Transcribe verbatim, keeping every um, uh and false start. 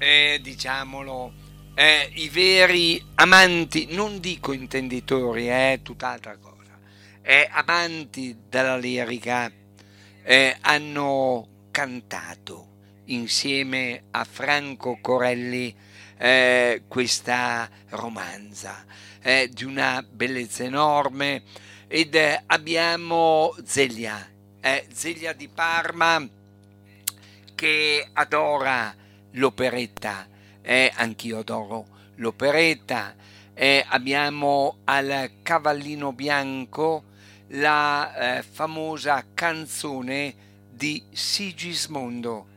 eh, diciamolo, eh, i veri amanti, non dico intenditori, è tutt'altra cosa, eh, amanti della lirica, eh, hanno cantato insieme a Franco Corelli eh, questa romanza eh, di una bellezza enorme ed eh, abbiamo Zelia, eh, Zelia di Parma che adora l'operetta, eh, anch'io adoro l'operetta, eh, abbiamo al Cavallino Bianco la eh, famosa canzone di Sigismondo